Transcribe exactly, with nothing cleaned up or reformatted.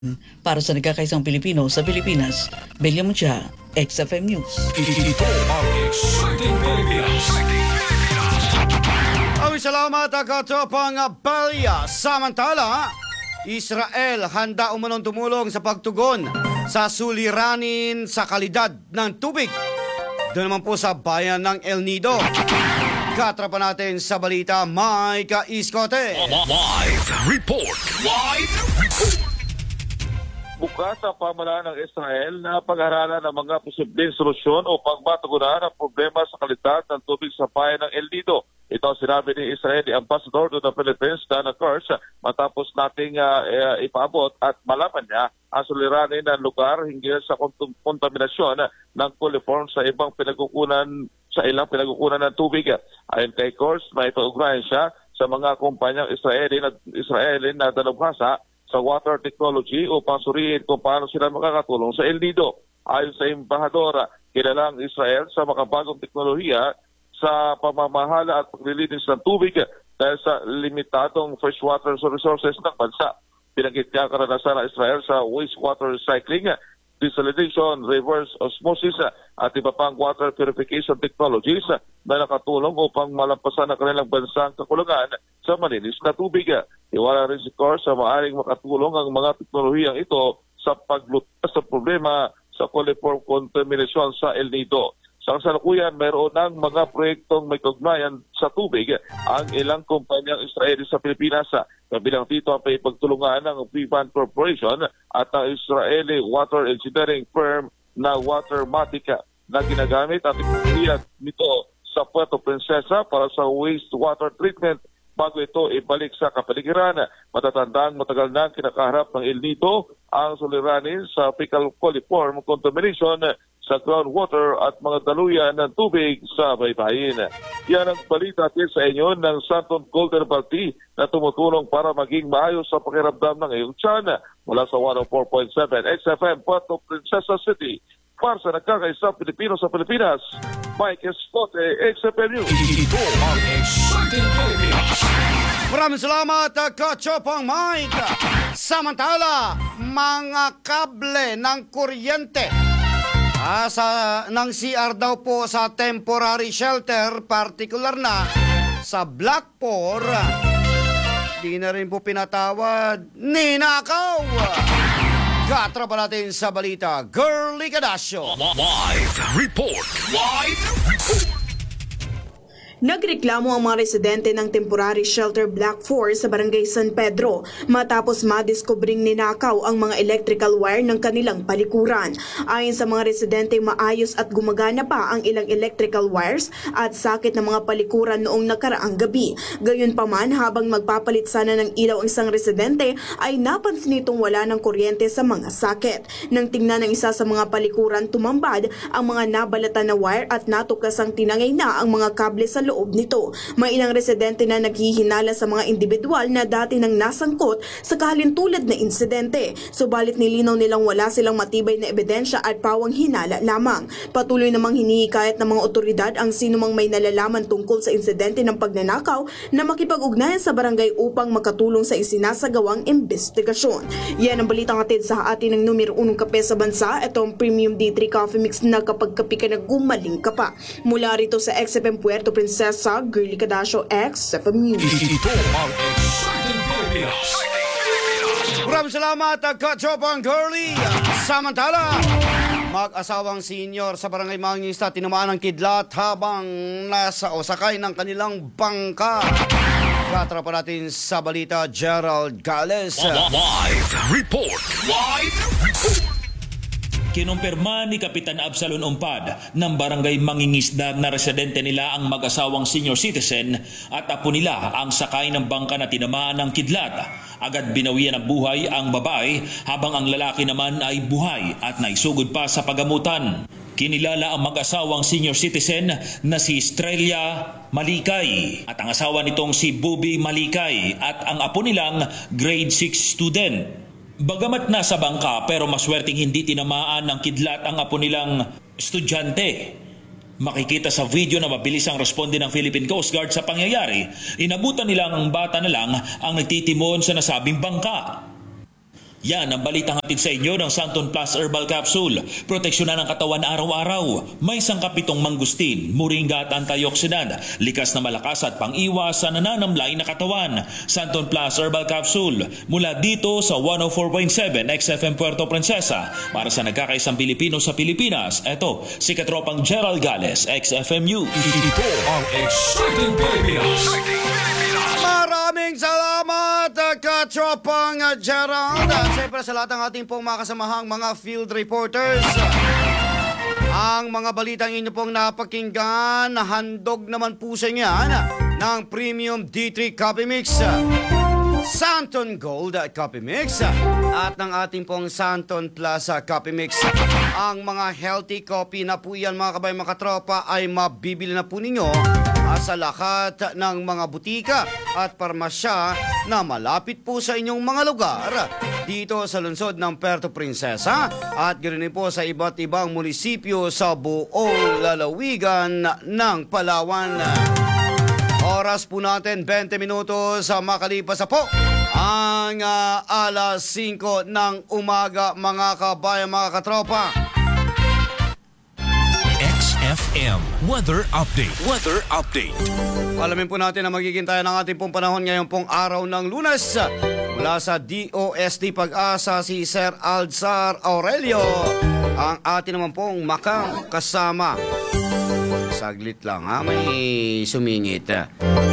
Para sa nagkakaisang Pilipino sa Pilipinas, Belia Mucha, X F M News. Ito ang Exciting Pilipinas. Maraming salamat katropang Belia. Samantala, Israel handa umanong tumulong sa pagtugon sa suliranin sa kalidad ng tubig. Doon naman po sa bayan ng El Nido. Katrapan natin sa balita, Mike Iskote. Live report. Live report. Bukas ang pamahalaan ng Israel na pag-aralan ng mga posibleng solusyon upang matugunan ang problema sa kalidad ng tubig sa bayan ng El Nido. Ito ang sinabi ni Israeli Ambassador to the Philippines, Dana Kurz, matapos nating uh, uh, ipaabot at malaman niya ang suliranin ng lugar hinggil sa kontaminasyon ng coliform sa ibang pinagkukunan sa ilang pinagkukunan ng tubig. Ayon kay Kurz, may ito-ugnayan siya sa mga kumpanyang Israeli na, Israeli na dalubhasa sa water technology upang suriin kung paano sila makakatulong sa El Nido. Ayon sa embahadora, kilalang Israel sa makabagong teknolohiya sa pamamahala at paglilinis ng tubig dahil sa limitadong freshwater resources ng bansa. Pinanggit niya ang karanasan ng Israel sa wastewater recycling, desalination, reverse osmosis at iba pang water purification technologies na nakatulong upang malampasan ang kanilang bansang kakulangan sa malinis na tubig. Iwala rin si Kors sa maaaring makatulong ang mga teknolohiyang ito sa paglutas sa problema sa coliform contamination sa El Nido. Sa kasalukuyan, mayroon ng mga proyektong may kaugnayan sa tubig ang ilang kumpanyang Israeli sa Pilipinas. Kabilang dito ang pagtulungan ng Vivan Corporation at ang Israeli water engineering firm na Watermatica na ginagamit ang teknolohiya nito sa Puerto Princesa para sa wastewater treatment bago ito ibalik sa kapaligiran. Matatandang matagal na kinakaharap ng El Nido ang suliranin sa fecal coliform contamination sa groundwater at mga daluyan ng tubig sa baybayin. Yan ang balita natin sa inyo ng Santon Golden Party na tumutulong para maging maayos sa pakiramdam ng iyong tiyan. Mula sa one oh four point seven X F M Puerto Princesa City. Para sa nagkakaisa Pilipino sa Pilipinas, Mike Escote, X F M News. Ito ang Exciting Pilipinas. Maraming salamat, Kachopang Mike. Samantala, mga kable ng kuryente ah, sa, ng C R daw po sa temporary shelter, particular na sa Block four, di na rin po pinatawad, ninakaw. Gatra pa natin sa balita, Girly Cadasio. Live report. Live report. Nagreklamo ang mga residente ng temporary shelter Block four sa Barangay San Pedro matapos madiskubring ninakaw ang mga electrical wire ng kanilang palikuran. Ayon sa mga residente, maayos at gumagana pa ang ilang electrical wires at sakit ng mga palikuran noong nakaraang gabi. Gayunpaman, habang magpapalit sana ng ilaw ang isang residente, ay napansin itong wala ng kuryente sa mga sakit. Nang tingnan ng isa sa mga palikuran, tumambad ang mga nabalatan na wire at natuklasang tinangay na ang mga kable sa loob nito. May ilang residente na naghihinala sa mga individual na dati nang nasangkot sa kahalintulad na insidente. Subalit nilinaw nilang wala silang matibay na ebidensya at pawang hinala lamang. Patuloy namang hinihikayat ng mga otoridad ang sinumang may nalalaman tungkol sa insidente ng pagnanakaw na makipag-ugnayan sa barangay upang makatulong sa isinasagawang investigasyon. Yan ang balitang hatid sa atin ng numero unong kape sa bansa. Ito ang Premium D three Coffee Mix na kapag kape ka na gumaling ka pa. Mula rito sa X F M Puerto Princesa, sa Girly Cadasio, X F M News. Ito ang Exciting Pilipinas. Maraming salamat, Kachopang Girly. Samantala, mag-asawang senior sa Barangay Mangista tinamaan ng kidlat habang nasa o sakay ng kanilang bangka. Katra pa natin sa balita, Gerald Gales. Live report. Live report. Kinumpirma ni Kapitan Absalon Umpad ng Barangay Mangingisda na residente nila ang mag-asawang senior citizen at apo nila ang sakay ng bangka na tinamaan ng kidlat. Agad binawian ng buhay ang babae habang ang lalaki naman ay buhay at naisugod pa sa pagamutan. Kinilala ang mag-asawang senior citizen na si Estrella Malikay at ang asawa nitong si Bobby Malikay at ang apo nilang grade six student. Bagamat nasa bangka pero maswerteng hindi tinamaan ng kidlat ang apo nilang estudyante. Makikita sa video na mabilis ang responde ng Philippine Coast Guard sa pangyayari. Inabutan nila ang bata na lang ang nagtitimon sa nasabing bangka. Yan ang balitang hatid sa inyo ng Santon Plus Herbal Capsule. Proteksyonan ang katawan araw-araw. May sangkapitong mangustin, moringa at antioxidant. Likas na malakas at pang-iwas sa nananamlay na katawan. Santon Plus Herbal Capsule. Mula dito sa one oh four point seven X F M Puerto Princesa. Para sa nagkakaisang Pilipino sa Pilipinas, eto, si Katropang Gerald Gales, X F M U. Ito ang Exciting Pilipinas. Maraming salamat, Katropang Gerald. Siyempre sa lahat ng ating pong makasamahang mga field reporters. Ang mga balitang inyo pong napakinggan, handog naman po sa inyan ng Premium D three Coffee Mix, Santon Gold Coffee Mix, at ng ating pong Santon Plus Coffee Mix. Ang mga healthy coffee na po yan, mga kabay, mga katropa, ay mabibili na po ninyo sa lahat ng mga butika at parmasya na malapit po sa inyong mga lugar dito sa lungsod ng Puerto Princesa at ganoon po sa iba't ibang munisipyo sa buong lalawigan ng Palawan. Oras po natin twenty minutos sa makalipas na po ang uh, alas singko ng umaga, mga kabayan, mga katropa. X F M Weather Update. Weather Update. Alamin po natin na magiging tayo ng ating pong panahon ngayon pong araw ng Lunes. Mula sa D O S T Pag-asa, si Sir Alzar Aurelio. Ang atin naman pong makang kasama. Saglit lang ha, may sumingit.